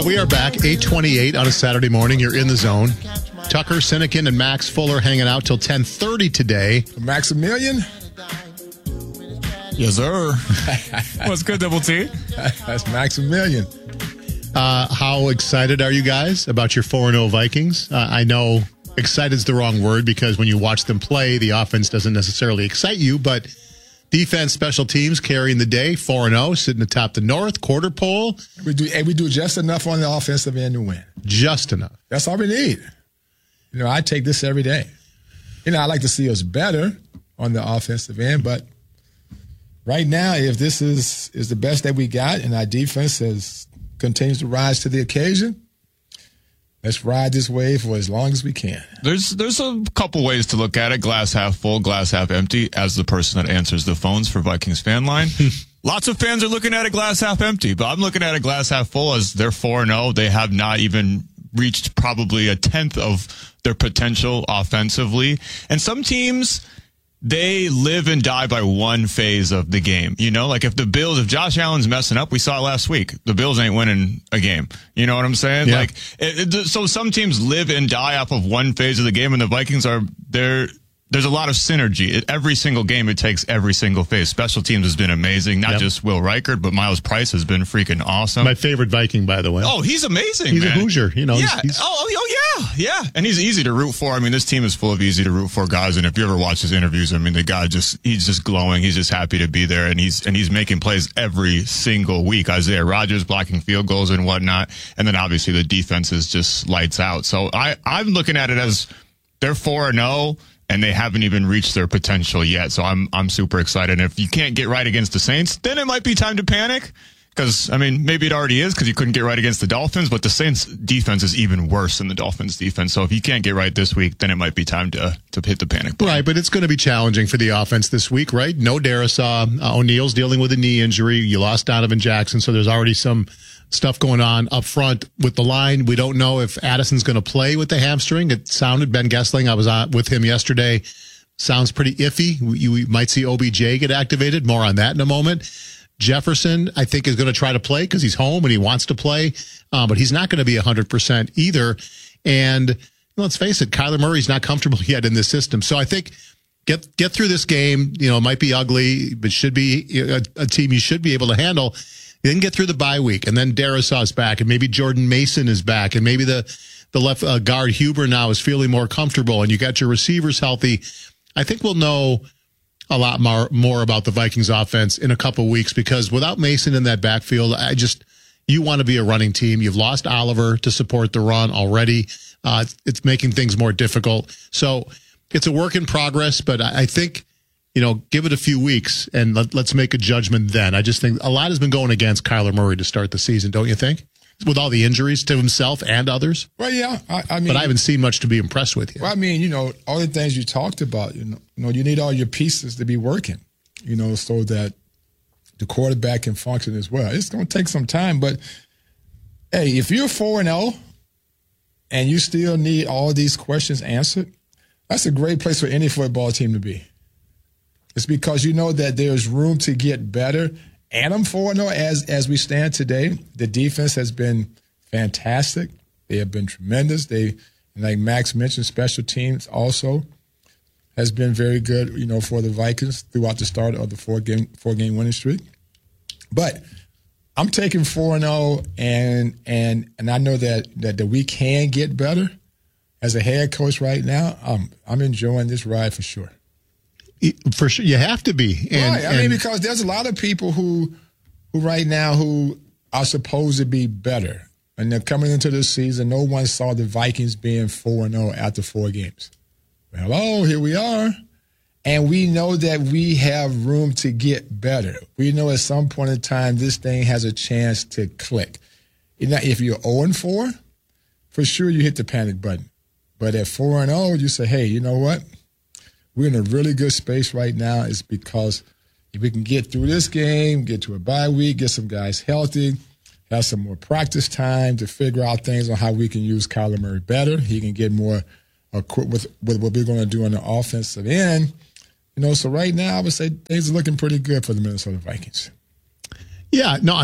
We are back, 8:28 on a Saturday morning. You're in the zone. Tucker, Sinekin, and Max Fuller hanging out till 10:30 today. Maximilian? Yes, sir. What's good, Double T? That's Maximilian. How excited are you guys about your 4-0 Vikings? I know excited is the wrong word because when you watch them play, the offense doesn't necessarily excite you, but defense, special teams carrying the day, 4-0, sitting atop the North, quarter pole. We do just enough on the offensive end to win. Just enough. That's all we need. I take this every day. I like to see us better on the offensive end, but right now, if this is the best that we got and our defense continues to rise to the occasion, let's ride this wave for as long as we can. There's a couple ways to look at it. Glass half full, glass half empty. As the person that answers the phones for Vikings Fan Line, lots of fans are looking at it glass half empty, but I'm looking at it glass half full as they're 4-0. They have not even reached probably a tenth of their potential offensively. And some teams, they live and die by one phase of the game. Like if Josh Allen's messing up, we saw it last week. The Bills ain't winning a game. You know what I'm saying? Yeah. So some teams live and die off of one phase of the game, and the Vikings there's a lot of synergy. Every single game, it takes every single phase. Special teams has been amazing. Not just Will Reichard, but Miles Price has been freaking awesome. My favorite Viking, by the way. Oh, he's amazing, He's man. a Hoosier. Yeah. Yeah. And he's easy to root for. I mean, this team is full of easy to root for guys. And if you ever watch his interviews, I mean, the guy he's just glowing. He's just happy to be there. And he's making plays every single week. Isaiah Rodgers blocking field goals and whatnot. And then obviously the defense is just lights out. So I'm looking at it as they're 4-0. And they haven't even reached their potential yet. So I'm super excited. And if you can't get right against the Saints, then it might be time to panic. Because, maybe it already is because you couldn't get right against the Dolphins. But the Saints defense is even worse than the Dolphins defense. So if you can't get right this week, then it might be time to hit the panic button. Right, but it's going to be challenging for the offense this week, right? No Darisaw. O'Neal's dealing with a knee injury. You lost Donovan Jackson, so there's already some stuff going on up front with the line. We don't know if Addison's going to play with the hamstring. It sounded, Ben Gessling, I was on with him yesterday, sounds pretty iffy. You might see OBJ get activated. More on that in a moment. Jefferson, I think, is going to try to play because he's home and he wants to play, but he's not going to be 100% either. And let's face it, Kyler Murray's not comfortable yet in this system. So I think get through this game. It might be ugly, but should be a team you should be able to handle. Then get through the bye week, and then Darisaw's back, and maybe Jordan Mason is back, and maybe the left guard Huber now is feeling more comfortable, and you got your receivers healthy. I think we'll know a lot more about the Vikings offense in a couple weeks because without Mason in that backfield, you want to be a running team. You've lost Oliver to support the run already. It's making things more difficult. So it's a work in progress, but I think, give it a few weeks and let's make a judgment then. I just think a lot has been going against Kyler Murray to start the season, don't you think? With all the injuries to himself and others? Well, yeah. I mean, but I haven't seen much to be impressed with yet. Well, all the things you talked about, you need all your pieces to be working, so that the quarterback can function as well. It's going to take some time, but, hey, if you're 4-0 and you still need all these questions answered, that's a great place for any football team to be. It's because you know that there's room to get better. And I'm 4-0 as we stand today. The defense has been fantastic. They have been tremendous. Like Max mentioned, special teams also has been very good, for the Vikings throughout the start of the four-game winning streak. But I'm taking 4-0, and I know that we can get better. As a head coach right now, I'm enjoying this ride for sure. For sure, you have to be. Right. Because there's a lot of people who right now who are supposed to be better. And they're coming into this season, no one saw the Vikings being 4-0 after 4 games. Hello, here we are. And we know that we have room to get better. We know at some point in time this thing has a chance to click. If you're 0-4, for sure you hit the panic button. But at 4-0, you say, hey, you know what? We're in a really good space right now. It's because if we can get through this game, get to a bye week, get some guys healthy, have some more practice time to figure out things on how we can use Kyler Murray better. He can get more equipped with what we're going to do on the offensive end. So right now I would say things are looking pretty good for the Minnesota Vikings. Yeah, no,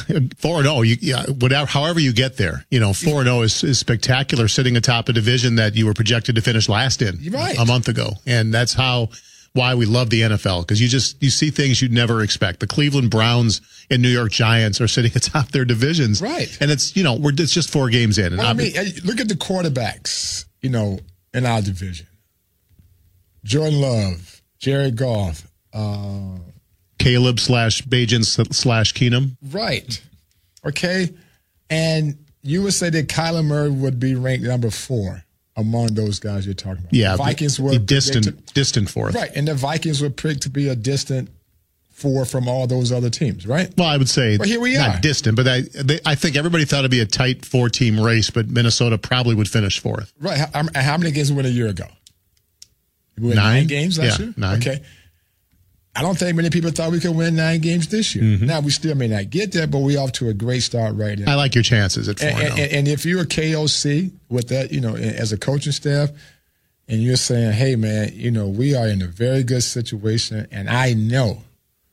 4-0. Whatever, however you get there, 4-0 is spectacular. Sitting atop a division that you were projected to finish last in a month ago, and that's why we love the NFL, because you see things you'd never expect. The Cleveland Browns and New York Giants are sitting atop their divisions, right? And it's it's just 4 games in. And well, look at the quarterbacks, in our division: Jordan Love, Jared Goff. Caleb / Bagent / Keenum. Right. Okay. And you would say that Kyler Murray would be ranked number 4 among those guys you're talking about. Yeah. The Vikings were distant 4th. Right. And the Vikings were picked to be a distant 4 from all those other teams, right? Well, I would say here we not are. Distant, but I think everybody thought it'd be a tight 4-team race, but Minnesota probably would finish 4th. Right. How many games we win a year ago? We won 9 games last year? 9. Okay. I don't think many people thought we could win 9 games this year. Mm-hmm. Now, we still may not get there, but we're off to a great start right now. I like your chances at 4-0. And if you're a KOC with that, as a coaching staff, and you're saying, hey, man, we are in a very good situation, and I know,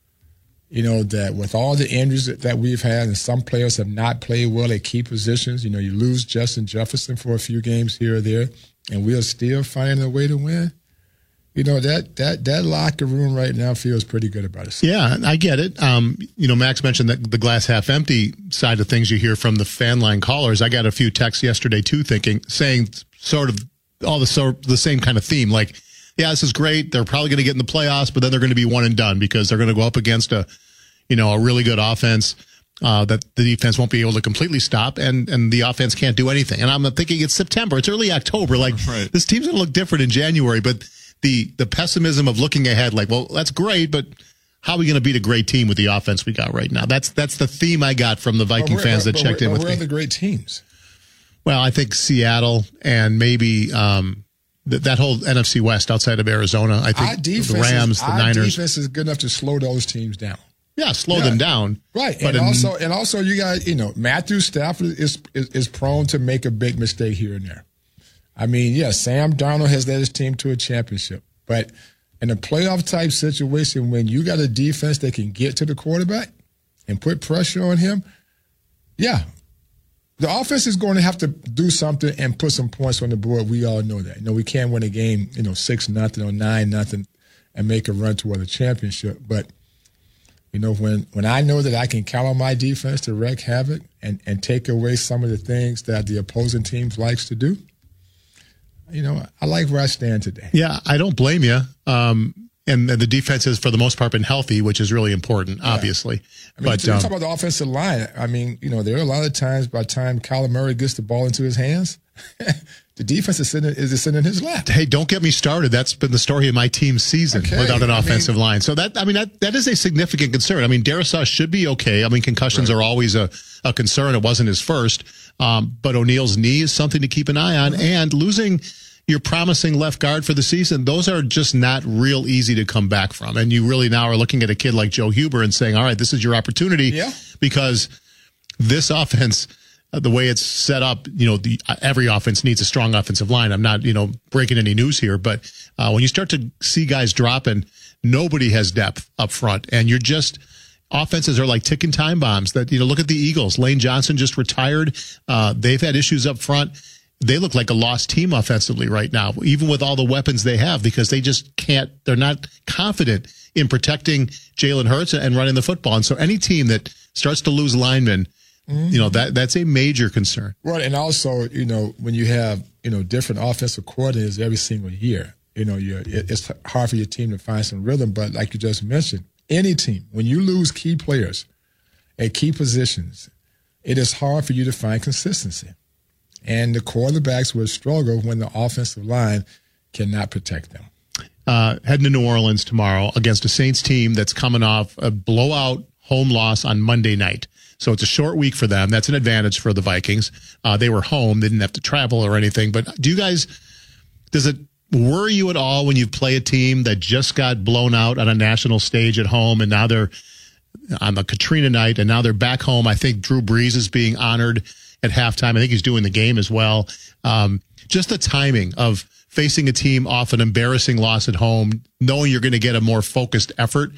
that with all the injuries that we've had, and some players have not played well at key positions, you lose Justin Jefferson for a few games here or there, and we're still finding a way to win. That locker room right now feels pretty good about it. Yeah, I get it. Max mentioned that the glass half empty side of things you hear from the fan line callers. I got a few texts yesterday too, saying sort of all the same kind of theme. Like, yeah, this is great. They're probably going to get in the playoffs, but then they're going to be one and done because they're going to go up against a really good offense that the defense won't be able to completely stop, and the offense can't do anything. And I'm thinking it's September, it's early October. Like, right. This team's going to look different in January, but the pessimism of looking ahead, like, well, that's great, but how are we going to beat a great team with the offense we got right now? That's the theme I got from the Viking fans that checked in with me. Where are the great teams? Well, I think Seattle and maybe that whole NFC West outside of Arizona. I think the Rams, the Niners. Our defense is good enough to slow those teams down. Yeah, slow them down. Right, but also you got Matthew Stafford is prone to make a big mistake here and there. I mean, Sam Darnold has led his team to a championship. But in a playoff type situation, when you got a defense that can get to the quarterback and put pressure on him, the offense is going to have to do something and put some points on the board. We all know that. We can't win a game, 6-0 or 9-0 and make a run toward a championship. But, when I know that I can count on my defense to wreak havoc and take away some of the things that the opposing teams likes to do, I like where I stand today. Yeah, I don't blame you. And the defense has, for the most part, been healthy, which is really important, obviously. But you talk about the offensive line. I mean, there are a lot of times by the time Kyler Murray gets the ball into his hands, the defense is sitting in his lap. Hey, don't get me started. That's been the story of my team's season without an offensive line. So that is a significant concern. I mean, Darrisaw should be okay. I mean, concussions are always a concern. It wasn't his first. But O'Neal's knee is something to keep an eye on. And losing your promising left guard for the season, those are just not real easy to come back from. And you really now are looking at a kid like Joe Huber and saying, all right, this is your opportunity because this offense, the way it's set up, every offense needs a strong offensive line. I'm not, breaking any news here, but when you start to see guys dropping, nobody has depth up front, and you're just offenses are like ticking time bombs. That look at the Eagles. Lane Johnson just retired. They've had issues up front. They look like a lost team offensively right now, even with all the weapons they have, because they just can't. They're not confident in protecting Jalen Hurts and running the football. And so any team that starts to lose linemen, that's a major concern. Right, and also, when you have, different offensive coordinators every single year, it's hard for your team to find some rhythm. But like you just mentioned, any team, when you lose key players at key positions, it is hard for you to find consistency. And the quarterbacks will struggle when the offensive line cannot protect them. Heading to New Orleans tomorrow against a Saints team that's coming off a blowout home loss on Monday night. So it's a short week for them. That's an advantage for the Vikings. They were home. They didn't have to travel or anything. But does it worry you at all when you play a team that just got blown out on a national stage at home, and now they're on the Katrina night, and now they're back home? I think Drew Brees is being honored at halftime. I think he's doing the game as well. Just the timing of facing a team off an embarrassing loss at home, knowing you're going to get a more focused effort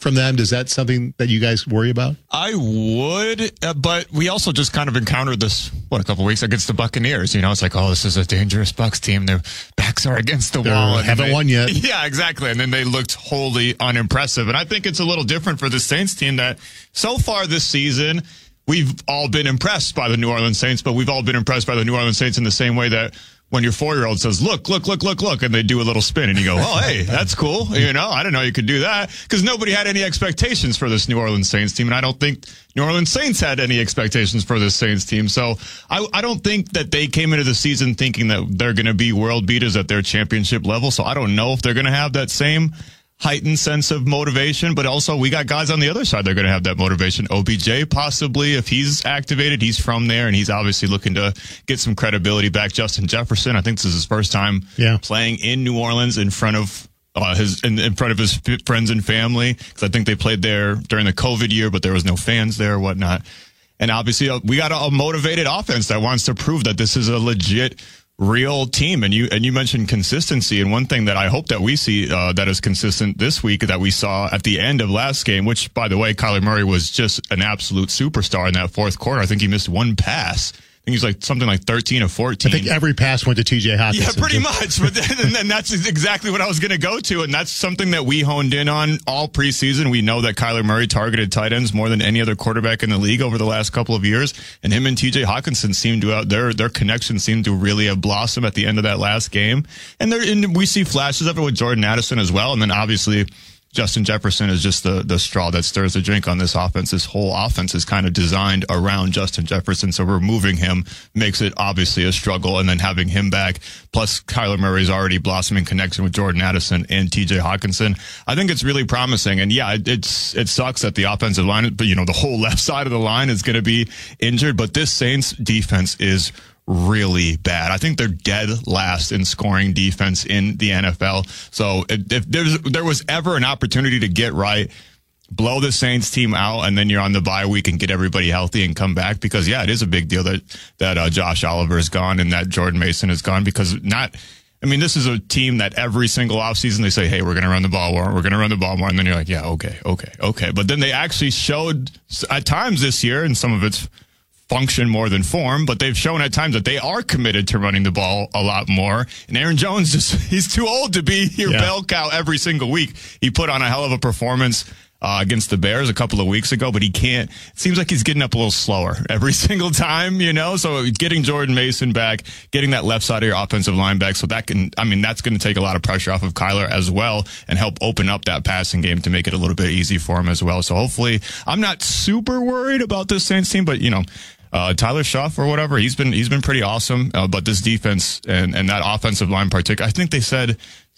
from them? Is that something that you guys worry about? I would, but we also just kind of encountered this, a couple weeks against the Buccaneers. It's like, oh, this is a dangerous Bucs team. Their backs are against the wall. They haven't won yet. Yeah, exactly. And then they looked wholly unimpressive. And I think it's a little different for the Saints team that so far this season, we've all been impressed by the New Orleans Saints, but we've all been impressed by the New Orleans Saints in the same way that when your 4-year-old says, look, and they do a little spin and you go, oh, hey, that's cool. I didn't know you could do that, because nobody had any expectations for this New Orleans Saints team. And I don't think New Orleans Saints had any expectations for this Saints team. So I don't think that they came into the season thinking that they're going to be world beaters at their championship level. So I don't know if they're going to have that same heightened sense of motivation, but also we got guys on the other side that are going to have that motivation. OBJ, possibly, if he's activated, he's from there, and he's obviously looking to get some credibility back. Justin Jefferson, I think this is his first time playing in New Orleans in front of his friends and family, because I think they played there during the COVID year, but there was no fans there or whatnot. And obviously, we got a motivated offense that wants to prove that this is a legit real team. And you mentioned consistency, and one thing that I hope that we see that is consistent this week that we saw at the end of last game, which, by the way, Kyler Murray was just an absolute superstar in that fourth quarter. I think he missed one pass. I think he's like something like 13 or 14. I think every pass went to TJ Hockenson. Yeah, pretty much. But then that's exactly what I was going to go to. And that's something that we honed in on all preseason. We know that Kyler Murray targeted tight ends more than any other quarterback in the league over the last couple of years. And him and TJ Hockenson seemed to their connection seemed to really have blossomed at the end of that last game. And we see flashes of it with Jordan Addison as well. And then obviously Justin Jefferson is just the straw that stirs the drink on this offense. This whole offense is kind of designed around Justin Jefferson, so removing him makes it obviously a struggle, and then having him back, plus Kyler Murray's already blossoming connection with Jordan Addison and TJ Hockenson, I think it's really promising. And yeah, it sucks that the offensive line, but the whole left side of the line is going to be injured, but this Saints defense is really bad. I think they're dead last in scoring defense in the NFL. So if there was ever an opportunity to get right, blow the Saints team out, and then you're on the bye week and get everybody healthy and come back, because it is a big deal that Josh Oliver is gone and that Jordan Mason is gone, because this is a team that every single offseason they say, hey, we're going to run the ball more. We're going to run the ball more. And then you're like, yeah, okay. But then they actually showed at times this year, and some of it's function more than form, but they've shown at times that they are committed to running the ball a lot more. And Aaron Jones, he's too old to be your bell cow every single week. He put on a hell of a performance against the Bears a couple of weeks ago, but it seems like he's getting up a little slower every single time, so getting Jordan Mason back, getting that left side of your offensive line back, so that's going to take a lot of pressure off of Kyler as well and help open up that passing game to make it a little bit easy for him as well. So hopefully, I'm not super worried about this Saints team, but Tyler Shuff or whatever, he's been pretty awesome. But this defense and that offensive line in particular, I think they said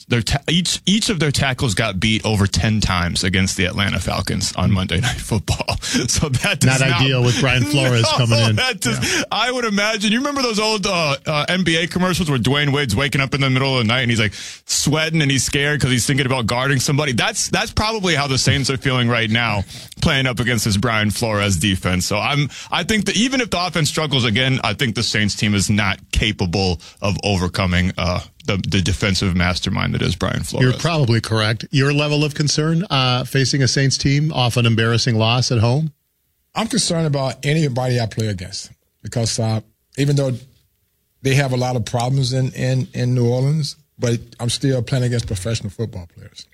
each of their tackles got beat over 10 times against the Atlanta Falcons on Monday Night Football. So that does not ideal with Brian Flores coming in. I would imagine. You remember those old NBA commercials where Dwayne Wade's waking up in the middle of the night and he's like sweating and he's scared because he's thinking about guarding somebody? That's probably how the Saints are feeling right now, playing up against this Brian Flores defense. So I think that even if the offense struggles again, I think the Saints team is not capable of overcoming the defensive mastermind that is Brian Flores. You're probably correct. Your level of concern facing a Saints team off an embarrassing loss at home? I'm concerned about anybody I play against, because even though they have a lot of problems in New Orleans, but I'm still playing against professional football players.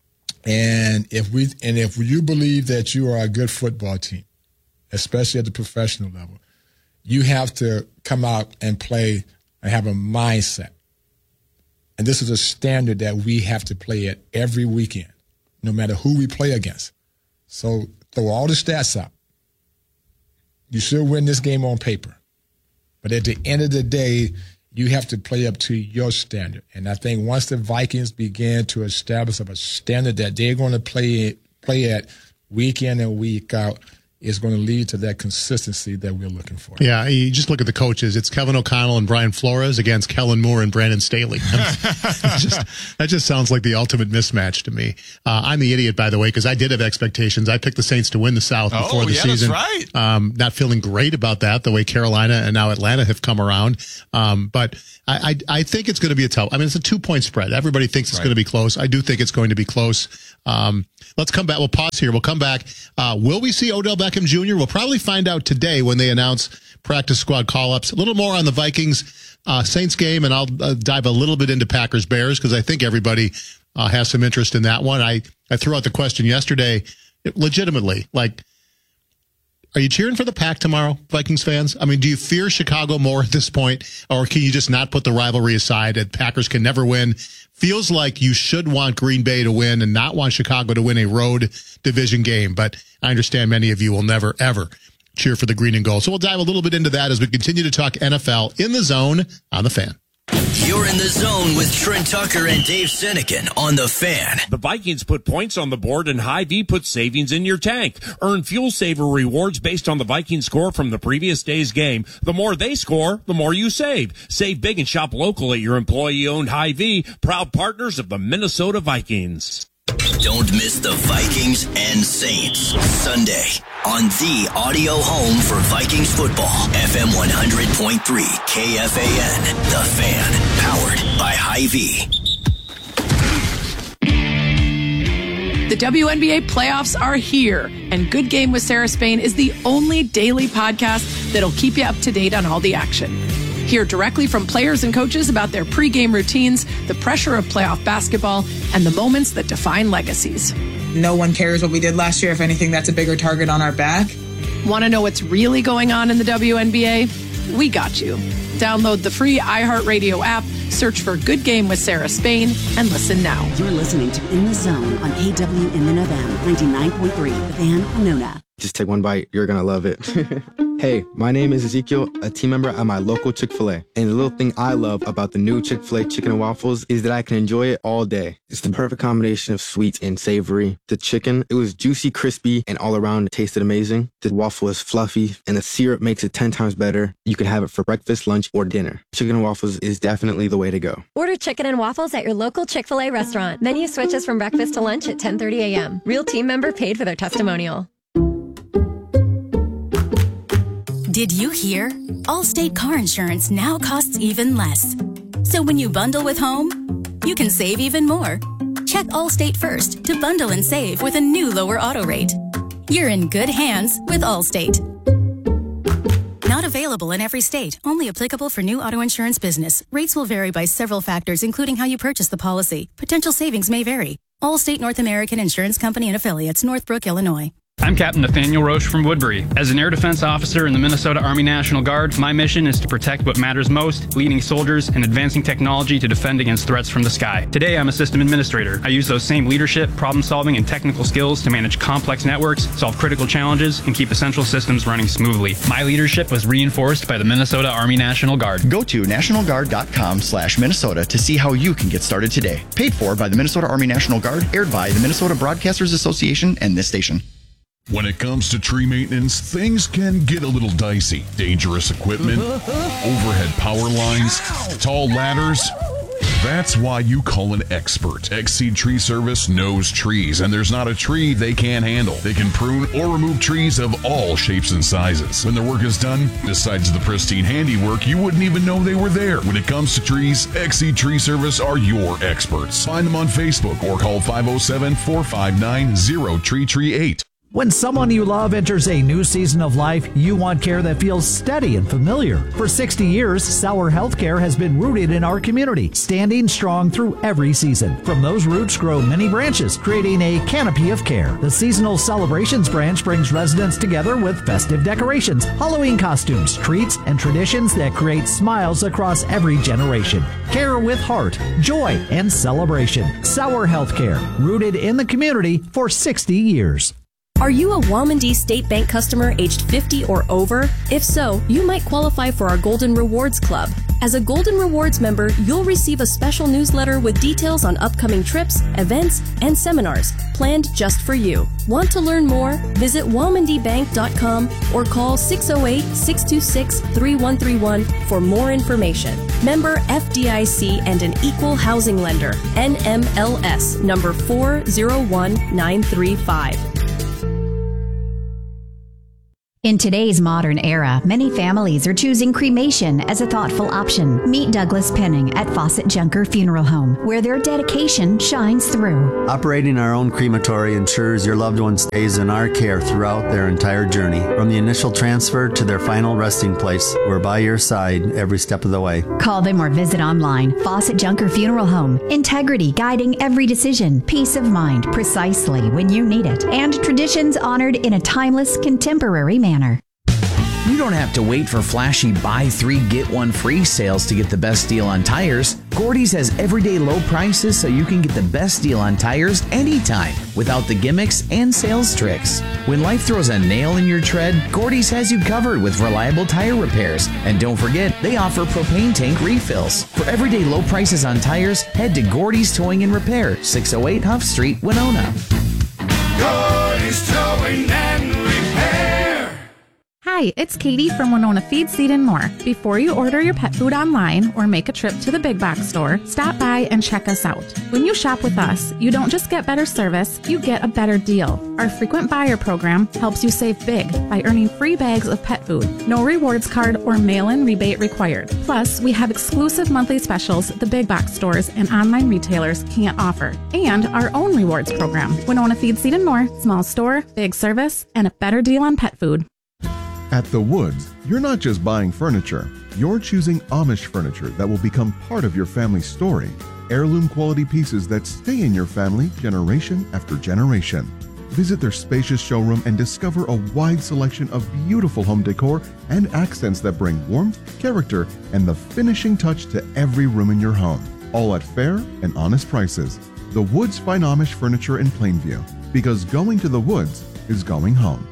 And if you believe that you are a good football team, especially at the professional level, you have to come out and play and have a mindset. And this is a standard that we have to play at every weekend, no matter who we play against. So throw all the stats out. You should win this game on paper. But at the end of the day, you have to play up to your standard. And I think once the Vikings begin to establish a standard that they're going to play at week in and week out, is going to lead to that consistency that we're looking for. Yeah, you just look at the coaches. It's Kevin O'Connell and Brian Flores against Kellen Moore and Brandon Staley. That just sounds like the ultimate mismatch to me. I'm the idiot, by the way, because I did have expectations. I picked the Saints to win the South before the season. That's right. Not feeling great about that, the way Carolina and now Atlanta have come around. But I think it's going to be it's a 2-point spread. Everybody thinks it's going to be close. I do think it's going to be close. Let's come back. We'll pause here. We'll come back. Will we see Odell Beckham Jr.? We'll probably find out today when they announce practice squad call-ups. A little more on the Vikings Saints game, and I'll dive a little bit into Packers Bears because I think everybody has some interest in that one. I threw out the question yesterday, legitimately, are you cheering for the Pack tomorrow, Vikings fans? I mean, do you fear Chicago more at this point, or can you just not put the rivalry aside and Packers can never win? Feels like you should want Green Bay to win and not want Chicago to win a road division game, but I understand many of you will never, ever cheer for the green and gold. So we'll dive a little bit into that as we continue to talk NFL in the Zone on The Fan. You're in the Zone with Trent Tucker and Dave Sinekin on The Fan. The Vikings put points on the board and Hy-Vee put savings in your tank. Earn Fuel Saver rewards based on the Vikings score from the previous day's game. The more they score, the more you save. Save big and shop local at your employee-owned Hy-Vee, proud partners of the Minnesota Vikings. Don't miss the Vikings and Saints Sunday on the audio home for Vikings football. FM 100.3 KFAN. The Fan. Powered by Hy-Vee. The WNBA playoffs are here, and Good Game with Sarah Spain is the only daily podcast that'll keep you up to date on all the action. Hear directly from players and coaches about their pregame routines, the pressure of playoff basketball, and the moments that define legacies. No one cares what we did last year. If anything, that's a bigger target on our back. Want to know what's really going on in the WNBA? We got you. Download the free iHeartRadio app, search for Good Game with Sarah Spain, and listen now. You're listening to In the Zone on AWMNFM 99.3, The Fan, Winona. Just take one bite. You're going to love it. Hey, my name is Ezekiel, a team member at my local Chick-fil-A. And the little thing I love about the new Chick-fil-A chicken and waffles is that I can enjoy it all day. It's the perfect combination of sweet and savory. The chicken, it was juicy, crispy, and all around it tasted amazing. The waffle is fluffy, and the syrup makes it 10 times better. You can have it for breakfast, lunch, or dinner. Chicken and waffles is definitely the way to go. Order chicken and waffles at your local Chick-fil-A restaurant. Menu switches from breakfast to lunch at 10:30 a.m. Real team member paid for their testimonial. Did you hear? Allstate car insurance now costs even less. So when you bundle with home, you can save even more. Check Allstate first to bundle and save with a new lower auto rate. You're in good hands with Allstate. Not available in every state. Only applicable for new auto insurance business. Rates will vary by several factors, including how you purchase the policy. Potential savings may vary. Allstate North American Insurance Company and Affiliates, Northbrook, Illinois. I'm Captain Nathaniel Roche from Woodbury. As an air defense officer in the Minnesota Army National Guard, my mission is to protect what matters most, leading soldiers and advancing technology to defend against threats from the sky. Today, I'm a system administrator. I use those same leadership, problem-solving, and technical skills to manage complex networks, solve critical challenges, and keep essential systems running smoothly. My leadership was reinforced by the Minnesota Army National Guard. Go to nationalguard.com/Minnesota to see how you can get started today. Paid for by the Minnesota Army National Guard, aired by the Minnesota Broadcasters Association and this station. When it comes to tree maintenance, things can get a little dicey. Dangerous equipment, overhead power lines, tall ladders. That's why you call an expert. Exceed Tree Service knows trees, and there's not a tree they can't handle. They can prune or remove trees of all shapes and sizes. When their work is done, besides the pristine handiwork, you wouldn't even know they were there. When it comes to trees, Exceed Tree Service are your experts. Find them on Facebook or call 507-459-0338. When someone you love enters a new season of life, you want care that feels steady and familiar. For 60 years, Sauer Healthcare has been rooted in our community, standing strong through every season. From those roots grow many branches, creating a canopy of care. The Seasonal Celebrations branch brings residents together with festive decorations, Halloween costumes, treats, and traditions that create smiles across every generation. Care with heart, joy, and celebration. Sauer Healthcare, rooted in the community for 60 years. Are you a Womandee State Bank customer aged 50 or over? If so, you might qualify for our Golden Rewards Club. As a Golden Rewards member, you'll receive a special newsletter with details on upcoming trips, events, and seminars planned just for you. Want to learn more? Visit WalmandyBank.com or call 608-626-3131 for more information. Member FDIC and an equal housing lender. NMLS number 401935. In today's modern era, many families are choosing cremation as a thoughtful option. Meet Douglas Penning at Fawcett Junker Funeral Home, where their dedication shines through. Operating our own crematory ensures your loved one stays in our care throughout their entire journey. From the initial transfer to their final resting place, we're by your side every step of the way. Call them or visit online. Fawcett Junker Funeral Home. Integrity guiding every decision. Peace of mind precisely when you need it. And traditions honored in a timeless, contemporary manner. You don't have to wait for flashy buy 3 get 1 free sales to get the best deal on tires. Gordy's has everyday low prices so you can get the best deal on tires anytime without the gimmicks and sales tricks. When life throws a nail in your tread, Gordy's has you covered with reliable tire repairs. And don't forget, they offer propane tank refills. For everyday low prices on tires, head to Gordy's Towing and Repair, 608 Huff Street, Winona. Gordy's Towing and Repair. Hi, it's Katie from Winona Feed, Seed, and More. Before you order your pet food online or make a trip to the big box store, stop by and check us out. When you shop with us, you don't just get better service, you get a better deal. Our frequent buyer program helps you save big by earning free bags of pet food. No rewards card or mail-in rebate required. Plus, we have exclusive monthly specials the big box stores and online retailers can't offer. And our own rewards program. Winona Feed, Seed, and More. Small store, big service, and a better deal on pet food. At The Woods, you're not just buying furniture, you're choosing Amish furniture that will become part of your family's story. Heirloom quality pieces that stay in your family generation after generation. Visit their spacious showroom and discover a wide selection of beautiful home decor and accents that bring warmth, character, and the finishing touch to every room in your home. All at fair and honest prices. The Woods find Amish furniture in Plainview, because going to The Woods is going home.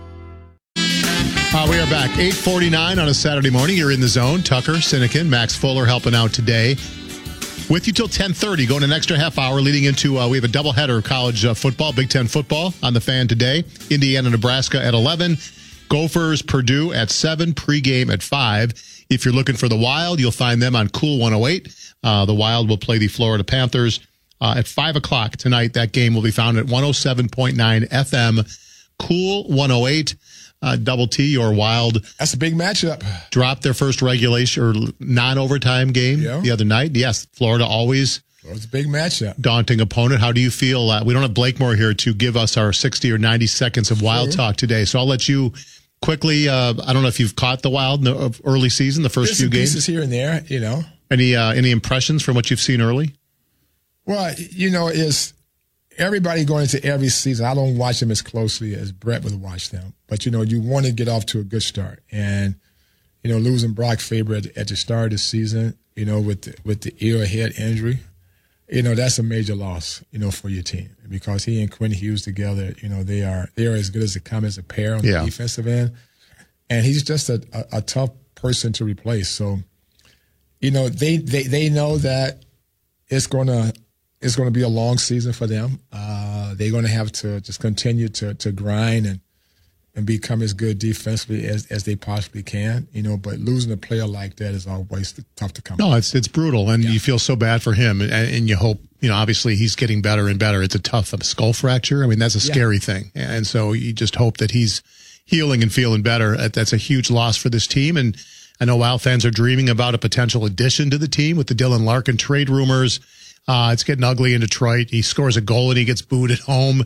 We are back, 8:49 on a Saturday morning. You're in the zone. Tucker, Sinekin, Max Fuller helping out today. With you till 10:30, going an extra half hour leading into, we have a doubleheader of college football, Big Ten football on the Fan today. Indiana, Nebraska at 11. Gophers, Purdue at 7. Pregame at 5. If you're looking for the Wild, you'll find them on Cool 108. The Wild will play the Florida Panthers at 5 o'clock tonight. That game will be found at 107.9 FM. Cool 108. Double T, your Wild. That's a big matchup. Dropped their first regulation or non-overtime game the other night. Yes, Florida always. It's a big matchup. Daunting opponent. How do you feel? We don't have Blakemore here to give us our 60 or 90 seconds of Wild talk today. So I'll let you quickly, I don't know if you've caught the Wild in the early season, the first few games. Pieces here and there, you know. Any impressions from what you've seen early? Well, you know, is everybody going into every season. I don't watch them as closely as Brett would watch them. But, you know, you want to get off to a good start. And, you know, losing Brock Faber at the start of the season, you know, with the ear head injury, you know, that's a major loss, you know, for your team. Because he and Quinn Hughes together, you know, they are as good as they come as a pair on the defensive end. And he's just a tough person to replace. So, you know, they know that it's going to be a long season for them. They're going to have to just continue to grind and become as good defensively as they possibly can, you know, but losing a player like that is always tough to come No, it's brutal, and you feel so bad for him, and you hope, you know, obviously he's getting better and better. It's a tough skull fracture. I mean, that's a scary thing, and so you just hope that he's healing and feeling better. That's a huge loss for this team, and I know Wild fans are dreaming about a potential addition to the team with the Dylan Larkin trade rumors. It's getting ugly in Detroit. He scores a goal and he gets booed at home.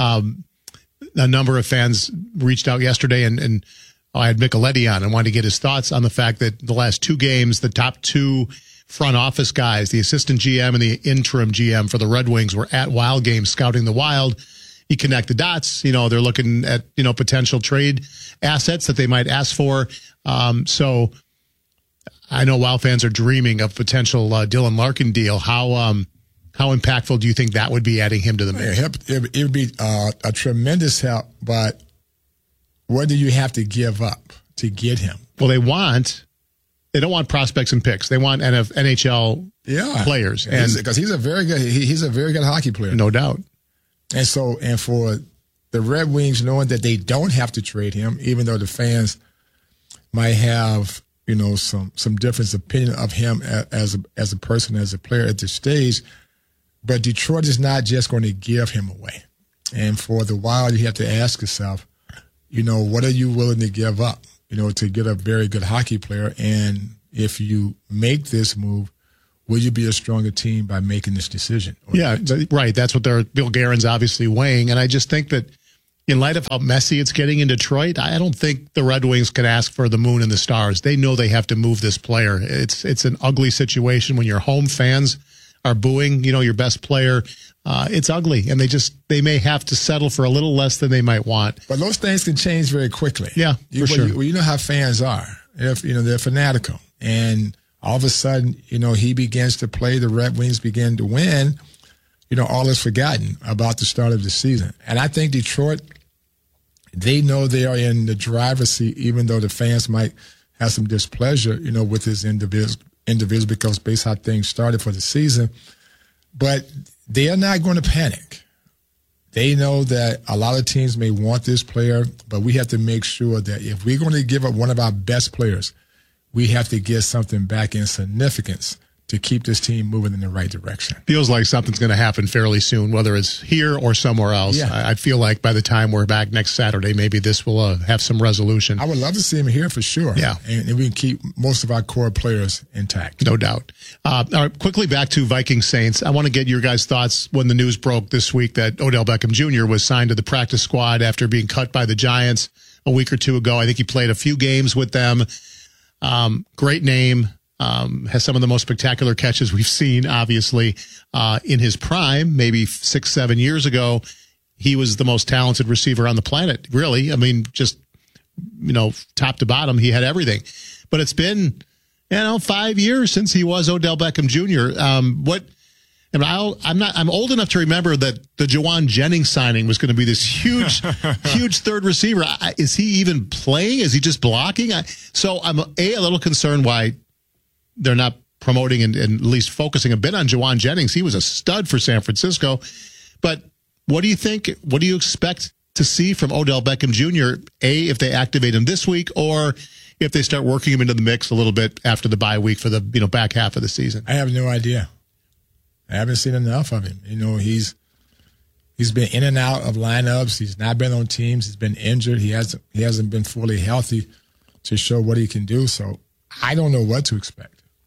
A number of fans reached out yesterday, and I had Micheletti on and wanted to get his thoughts on the fact that the last 2 games, the top 2 front office guys, the assistant GM and the interim GM for the Red Wings, were at Wild games scouting the Wild. You connect the dots. You know, they're looking at, you know, potential trade assets that they might ask for. So I know Wild fans are dreaming of potential Dylan Larkin deal. How impactful do you think that would be, adding him to the mix? It would be a tremendous help, but what do you have to give up to get him? Well, they want They don't want prospects and picks. They want NHL players, and because he's a very good hockey player, no doubt. And for the Red Wings, knowing that they don't have to trade him, even though the fans might have some different opinion of him as a person, as a player at this stage, but Detroit is not just going to give him away. And for the Wild, you have to ask yourself, what are you willing to give up, to get a very good hockey player? And if you make this move, will you be a stronger team by making this decision? Yeah, right. That's what Bill Guerin's obviously weighing. And I just think that in light of how messy it's getting in Detroit, I don't think the Red Wings can ask for the moon and the stars. They know they have to move this player. It's an ugly situation when your home fans are booing, your best player. It's ugly, and they may have to settle for a little less than they might want. But those things can change very quickly. Yeah, for sure. You know how fans are. If they're fanatical, and all of a sudden, he begins to play, the Red Wings begin to win, all is forgotten about the start of the season. And I think Detroit, they know they are in the driver's seat, even though the fans might have some displeasure, with this individual because based on how things started for the season. But they are not going to panic. They know that a lot of teams may want this player, but we have to make sure that if we're going to give up one of our best players, we have to get something back in significance to keep this team moving in the right direction. Feels like something's going to happen fairly soon, whether it's here or somewhere else. Yeah. I feel like by the time we're back next Saturday, maybe this will have some resolution. I would love to see him here for sure. Yeah. And we can keep most of our core players intact. No doubt. All right, quickly back to Vikings Saints. I want to get your guys' thoughts when the news broke this week that Odell Beckham Jr. was signed to the practice squad after being cut by the Giants a week or two ago. I think he played a few games with them. Great name. Has some of the most spectacular catches we've seen, obviously, in his prime, maybe 6-7 years ago. He was the most talented receiver on the planet, really. I mean, just, top to bottom, he had everything. But it's been, 5 years since he was Odell Beckham Jr. I'm old enough to remember that the Juwan Jennings signing was going to be this huge third receiver. Is he even playing? Is he just blocking? So I'm a little concerned why they're not promoting and at least focusing a bit on Juwan Jennings. He was a stud for San Francisco. But what do you think? What do you expect to see from Odell Beckham Jr., if they activate him this week, or if they start working him into the mix a little bit after the bye week for the back half of the season? I have no idea. I haven't seen enough of him. He's been in and out of lineups. He's not been on teams. He's been injured. He hasn't been fully healthy to show what he can do. So I don't know what to expect.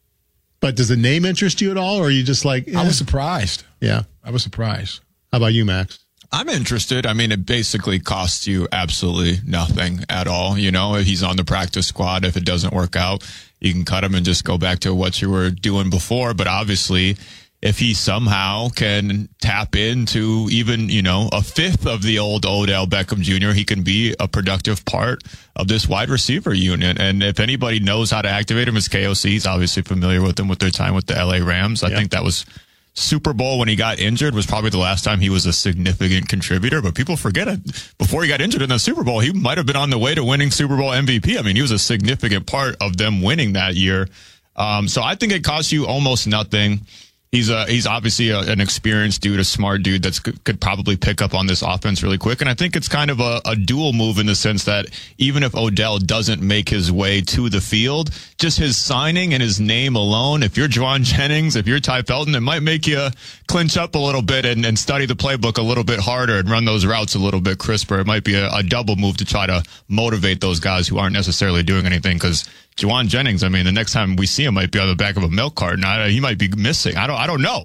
But does the name interest you at all, or are you just like... I was surprised. Yeah. I was surprised. How about you, Max? I'm interested. I mean, it basically costs you absolutely nothing at all. If he's on the practice squad, if it doesn't work out, you can cut him and just go back to what you were doing before. But obviously, if he somehow can tap into even, a fifth of the old Odell Beckham Jr., he can be a productive part of this wide receiver unit. And if anybody knows how to activate him, it's KOC. He's obviously familiar with them with their time with the LA Rams. I think that was Super Bowl when he got injured was probably the last time he was a significant contributor, but people forget it. Before he got injured in the Super Bowl, he might have been on the way to winning Super Bowl MVP. I mean, he was a significant part of them winning that year. So I think it costs you almost nothing. He's obviously an experienced dude, a smart dude that could probably pick up on this offense really quick. And I think it's kind of a dual move in the sense that even if Odell doesn't make his way to the field, just his signing and his name alone, if you're Juwan Jennings, if you're Ty Felton, it might make you clinch up a little bit and study the playbook a little bit harder and run those routes a little bit crisper. It might be a double move to try to motivate those guys who aren't necessarily doing anything, because Juwan Jennings, I mean, the next time we see him might be on the back of a milk carton. He might be missing. I don't know.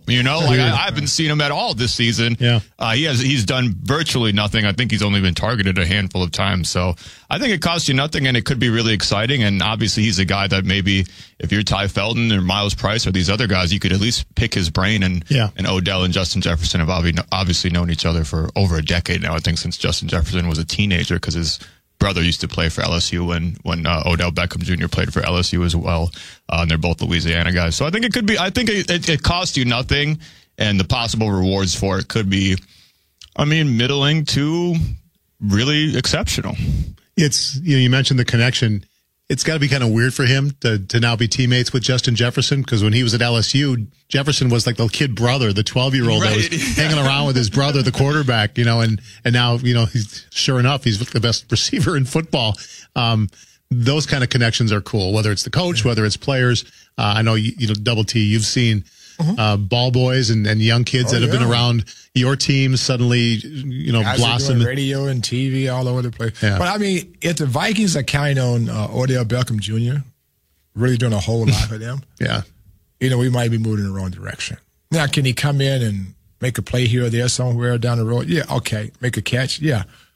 I haven't seen him at all this season. Yeah. He's done virtually nothing. I think he's only been targeted a handful of times. So I think it costs you nothing, and it could be really exciting. And obviously, he's a guy that maybe if you're Ty Felton or Miles Price or these other guys, you could at least pick his brain. And Odell and Justin Jefferson have obviously known each other for over a decade now. I think since Justin Jefferson was a teenager, because his brother used to play for LSU when Odell Beckham Jr. played for LSU as well. And they're both Louisiana guys. So I think it could be, it costs you nothing, and the possible rewards for it could be, middling to really exceptional. It's, you mentioned the connection. it's got to be kind of weird for him to now be teammates with Justin Jefferson, because when he was at LSU, Jefferson was like the kid brother, the 12-year-old that was hanging around with his brother, the quarterback, and now, he's sure enough, he's the best receiver in football. Those kind of connections are cool, whether it's the coach, whether it's players. I know, Double T, you've seen ball boys and young kids that have been around your team suddenly, blossom. Radio and TV all over the place. Yeah. But I mean, if the Vikings are kind on Odell Beckham Jr., really doing a whole lot for them. Yeah. We might be moving in the wrong direction. Now, can he come in and make a play here or there somewhere down the road? Yeah, okay. Make a catch? Yeah.